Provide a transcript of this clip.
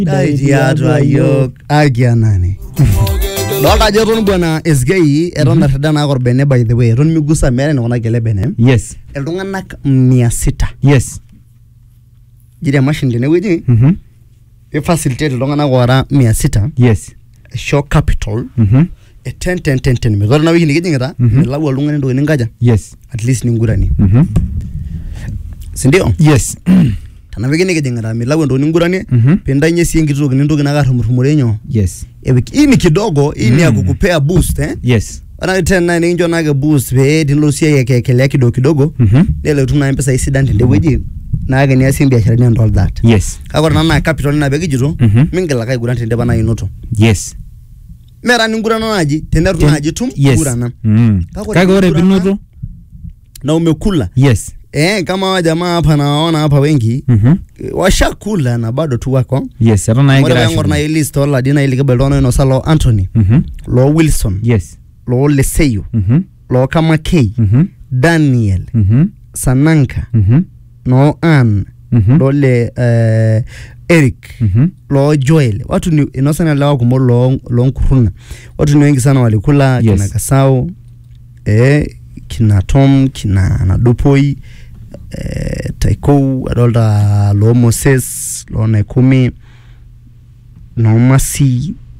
Tiatua yok agianani. Dolta joton bwana SGI eton narida korbene by the way eton migusa mere na kele bene. Yes. Iltunganak 600. Yes. Jira machine tene weji. E facilitate iltunganak ora 600. Yes. Show capital. 10 medoro na wiki nikijingita milau oltungani ndo ningaja. Yes. At least ningurani. Sindio? Yes. Tana wiki nikijingita milau ndo ningurani pendanye si ngitoki nindoki nakarumurumure nyo. Yes. Hii ni kidogo, hii ni ya kukupea boost Yes. Wana tena ni njo nage boost pe dinlosia yekelea kidogo lele tuna mpesa isidan tende weji nage ni asimbi biashara ni and all that. Yes. Kakora na capital na begi jito mingela kai gurante tende bana inoto. Yes. Mera ni ngurana naji tende naji tum gurana. Kakora binoto na umekula. Yes. Kama jamaa hapa naona hapa wengi washakula na bado tu wako. Yes, arona igra. Ngora na list wala dina ile kabelona no salo Anthony. Lo Wilson. Yes. Lo Leseyo. Lo Kamakei. Daniel. Sananka. No Ann. Lo le Eric. Lo Joel. Watu ni inosana lawa kumo lo Nkuruna. Watu ni wengi sana walikula kina Kasao. Kina Tom, kina Nadupoi, Taiko, adolta lo Moses, lo Nekumi, no Masi,